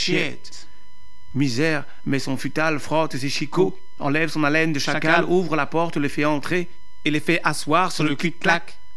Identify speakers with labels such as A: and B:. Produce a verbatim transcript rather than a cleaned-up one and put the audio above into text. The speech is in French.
A: Shit. Misère met son futal, frotte ses chicots, enlève son haleine de chacal, ouvre la porte, le fait entrer et les fait asseoir sur le cul-clac.